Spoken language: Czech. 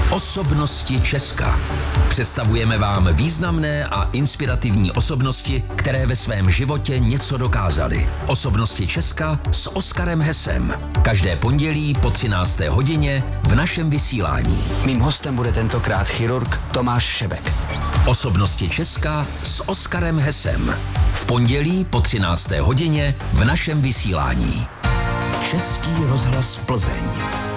Osobnosti Česka. Představujeme vám významné a inspirativní osobnosti, které ve svém životě něco dokázaly. Osobnosti Česka s Oskarem Hesem. Každé pondělí po 13. hodině v našem vysílání. Mým hostem bude tentokrát chirurg Tomáš Šebek. Osobnosti Česka s Oskarem Hesem. V pondělí po 13. hodině v našem vysílání. Český rozhlas Plzeň.